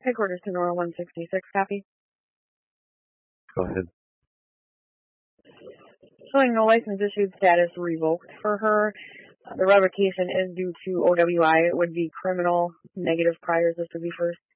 Headquarters to Nora 166, copy. Go ahead. Showing no license issued status revoked for her. The revocation is due to OWI. It would be criminal, negative priors. This would be first.